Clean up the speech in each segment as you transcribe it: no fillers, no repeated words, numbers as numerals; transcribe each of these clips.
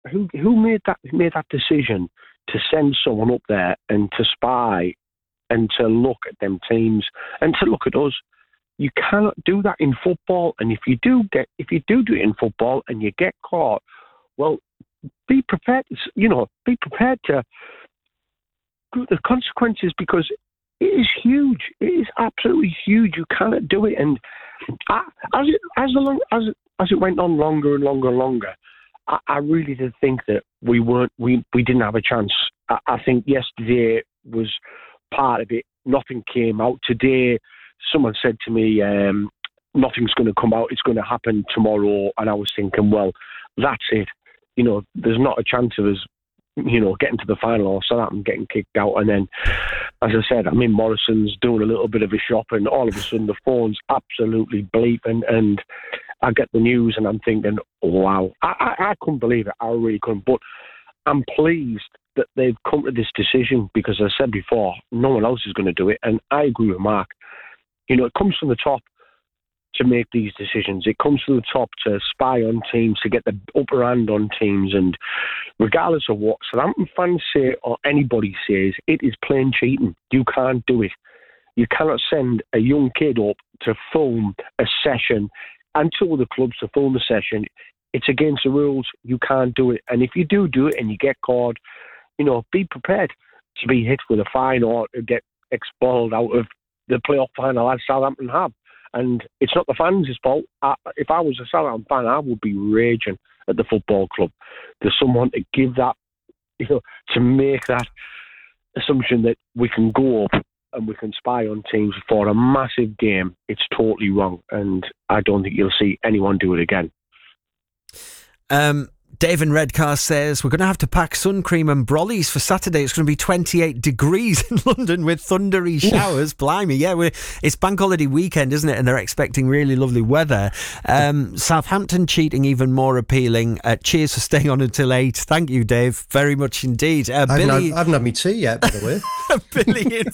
who made that decision to send someone up there and to spy and to look at them teams and to look at us? You cannot do that in football. And if you do do it in football and you get caught, well, be prepared. Be prepared to the consequences, because it is huge. It is absolutely huge. You cannot do it. And as it went on longer and longer and longer, I really did think that we didn't have a chance. I think yesterday was part of it. Nothing came out. Today, someone said to me, nothing's going to come out. It's going to happen tomorrow. And I was thinking, well, that's it. There's not a chance of us, getting to the final or Southampton getting kicked out. And then, as I said, I'm in Morrison's doing a little bit of a shop, and all of a sudden the phone's absolutely bleeping, and I get the news and I'm thinking, wow, I couldn't believe it. I really couldn't. But I'm pleased that they've come to this decision, because as I said before, no one else is going to do it. And I agree with Mark. It comes from the top to make these decisions. It comes from the top to spy on teams, to get the upper hand on teams. And regardless of what Southampton fans say or anybody says, it is plain cheating. You can't do it. You cannot send a young kid up to film a session, and two other clubs to film a session. It's against the rules. You can't do it. And if you do it and you get caught, be prepared to be hit with a fine or to get expelled out of the playoff final, as Southampton have. And it's not the fans' fault. If I was a Southampton fan, I would be raging at the football club. There's someone to give that, to make that assumption that we can go up and we can spy on teams for a massive game. It's totally wrong. And I don't think you'll see anyone do it again. Dave in Redcar says, we're going to have to pack sun cream and brollies for Saturday. It's going to be 28 degrees in London with thundery showers. Blimey, yeah. It's bank holiday weekend, isn't it? And they're expecting really lovely weather. Southampton cheating even more appealing. Cheers for staying on until 8. Thank you, Dave, very much indeed. I haven't had my tea yet, by the way. Billy in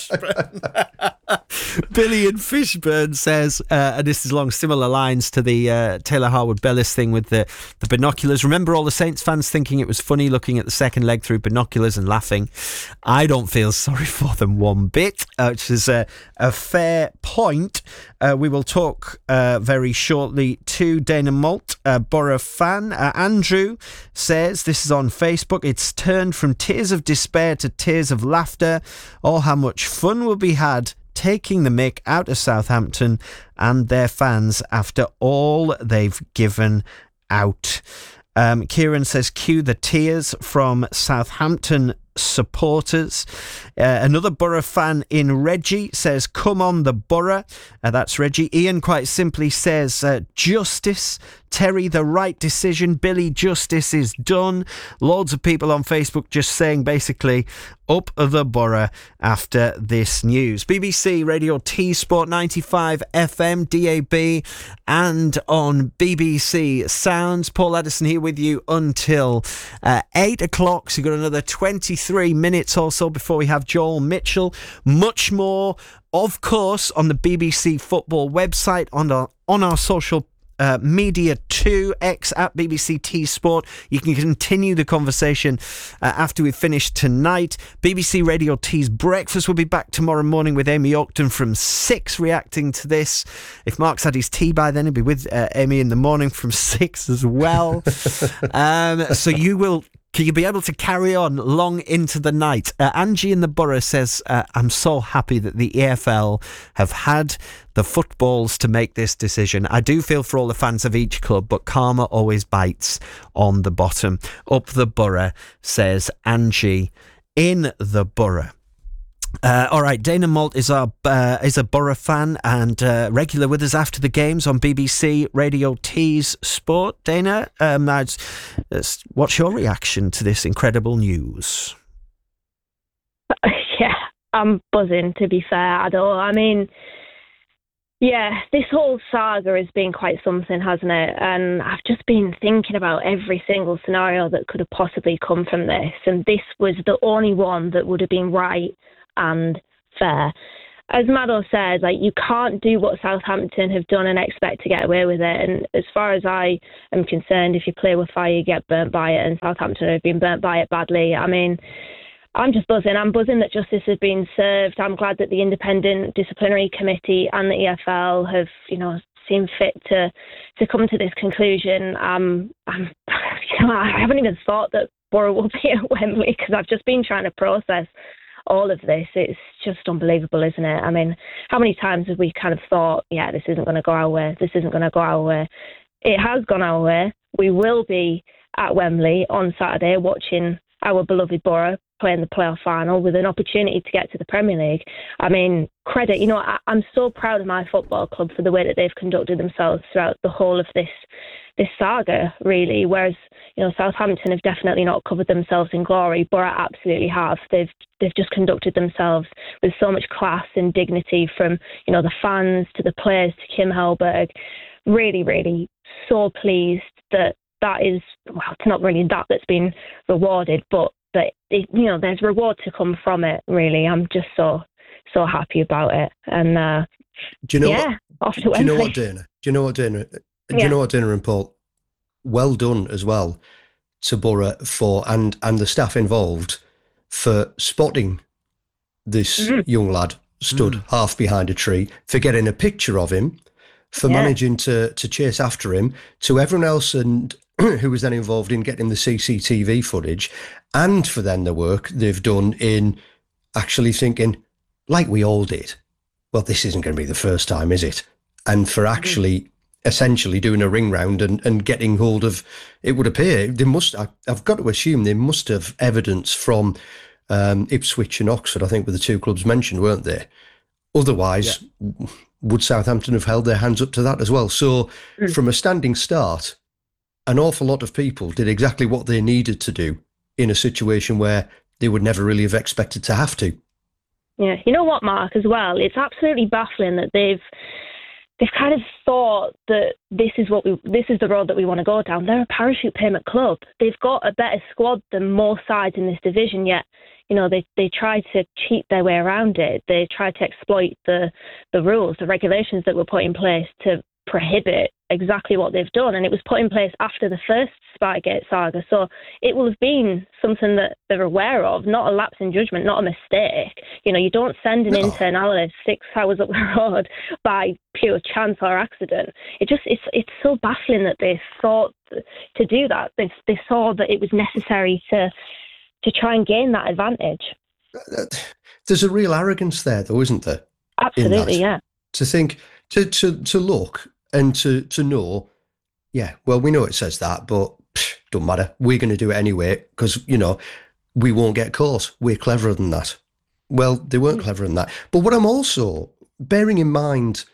Fishburn. Billy in Fishburn says, and this is along similar lines to the Taylor Harwood-Bellis thing with the binoculars. Remember all the Saints fans thinking it was funny looking at the second leg through binoculars and laughing? I don't feel sorry for them one bit, which is a fair point. We will talk very shortly to Dana Malt, a Borough fan. Andrew says, this is on Facebook, it's turned from tears of despair to tears of laughter. Oh, how much fun will be had taking the mick out of Southampton and their fans after all they've given out. Kieran says, cue the tears from Southampton supporters. Another Borough fan in Reggie says, come on the Borough. That's Reggie. Ian quite simply says, justice. Terry, the right decision. Billy, justice is done. Loads of people on Facebook just saying basically up the Borough after this news. BBC Radio T Sport 95 FM DAB and on BBC Sounds. Paul Addison here with you until 8 o'clock. So you've got another 23 minutes or so before we have Joel Mitchell. Much more, of course, on the BBC Football website, on our social media too, X at BBC T Sport. You can continue the conversation after we've finished tonight. BBC Radio T's Breakfast will be back tomorrow morning with Amy Oakton from 6 reacting to this. If Mark's had his tea by then, he'll be with Amy in the morning from 6 as well. So can you be able to carry on long into the night? Angie in the Borough says, I'm so happy that the EFL have had the footballs to make this decision. I do feel for all the fans of each club, but karma always bites on the bottom. Up the Borough, says Angie in the Borough. All right, Dana Malt is a Borough fan and regular with us after the games on BBC Radio T's Sport. Dana, what's your reaction to this incredible news? Yeah, I'm buzzing, to be fair. This whole saga has been quite something, hasn't it? And I've just been thinking about every single scenario that could have possibly come from this, and this was the only one that would have been right and fair. as Maddo said, like, you can't do what Southampton have done and expect to get away with it. And as far as I am concerned, if you play with fire, you get burnt by it, and Southampton have been burnt by it badly. I mean, I'm just buzzing. I'm buzzing that justice has been served. I'm glad that the Independent Disciplinary Committee and the EFL have, seen fit to come to this conclusion. I haven't even thought that Borough will be at Wembley, because I've just been trying to process all of this. It's just unbelievable, isn't it? I mean, how many times have we kind of thought, yeah, this isn't going to go our way, this isn't going to go our way? It has gone our way. We will be at Wembley on Saturday watching our beloved Borough play in the playoff final with an opportunity to get to the Premier League. I mean, credit, I'm so proud of my football club for the way that they've conducted themselves throughout the whole of this saga, really, whereas Southampton have definitely not covered themselves in glory. Borough absolutely have. They've just conducted themselves with so much class and dignity, from the fans to the players to Kim Hellberg. Really, really so pleased that is, well, it's not really that's been rewarded, but that there's reward to come from it. Really, I'm just so happy about it. And do you know what? Off to do you know Wembley. what, Dana? Do you know what, Dana? Do you know what, Dana and Paul? Well done as well to Borough and the staff involved for spotting this young lad stood half behind a tree, for getting a picture of him, for managing to chase after him, to everyone else and who was then involved in getting the CCTV footage, and for then the work they've done in actually thinking, like we all did, well, this isn't going to be the first time, is it? And for actually essentially doing a ring round and getting hold of, it would appear, I've got to assume they must have evidence from Ipswich and Oxford, I think were the two clubs mentioned, weren't they? Otherwise, would Southampton have held their hands up to that as well? So from a standing start, an awful lot of people did exactly what they needed to do in a situation where they would never really have expected to have to. Yeah, you know what, Mark, as well, it's absolutely baffling that they've kind of thought that this is the road that we want to go down. They're a parachute payment club. They've got a better squad than most sides in this division, yet they try to cheat their way around it. They try to exploit the rules, the regulations that were put in place to prohibit exactly what they've done, and it was put in place after the first Spygate saga, so it will have been something that they're aware of, not a lapse in judgment, not a mistake. You don't send an intern analyst 6 hours up the road by pure chance or accident. It's so baffling that they thought to do that. They saw that it was necessary to try and gain that advantage. There's a real arrogance there, though, isn't there? Absolutely, yeah. To think, to look and to know, yeah, well, we know it says that, but don't matter. We're going to do it anyway because, we won't get caught. We're cleverer than that. Well, they weren't cleverer than that. But what I'm also bearing in mind,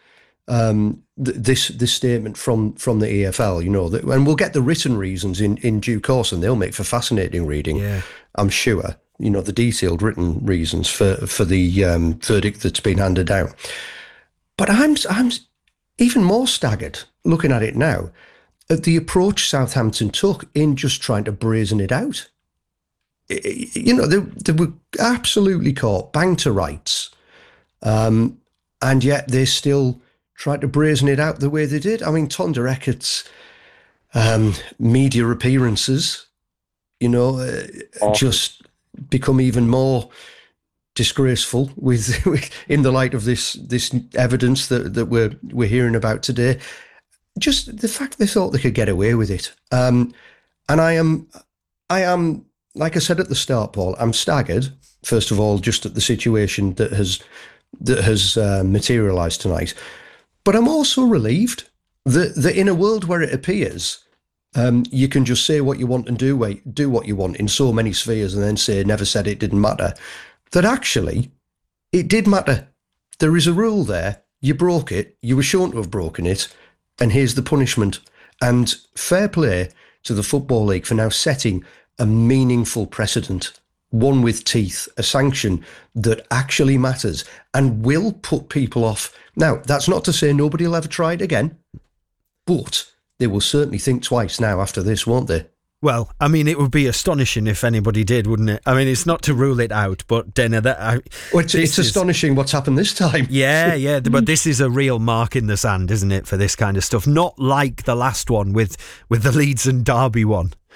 this statement from the EFL, and we'll get the written reasons in due course, and they'll make for fascinating reading, I'm sure. The detailed written reasons for the verdict that's been handed down. But I'm even more staggered looking at it now at the approach Southampton took in just trying to brazen it out. They were absolutely caught, banged to rights, and yet they still tried to brazen it out the way they did. I mean, Tonda Eckert's media appearances, just become even more disgraceful with in the light of this evidence that we're hearing about today. Just the fact they thought they could get away with it, and I am, like I said at the start, Paul, I'm staggered. First of all, just at the situation that has materialised tonight, but I'm also relieved that in a world where it appears you can just say what you want and do what you want in so many spheres, and then say never said it didn't matter. That actually, it did matter. There is a rule there. You broke it. You were shown to have broken it. And here's the punishment. And fair play to the Football League for now setting a meaningful precedent, one with teeth, a sanction that actually matters and will put people off. Now, that's not to say nobody will ever try it again, but they will certainly think twice now after this, won't they? Well, I mean, it would be astonishing if anybody did, wouldn't it? I mean, it's not to rule it out, but Dana, it's astonishing what's happened this time. Yeah, but this is a real mark in the sand, isn't it, for this kind of stuff? Not like the last one with the Leeds and Derby one.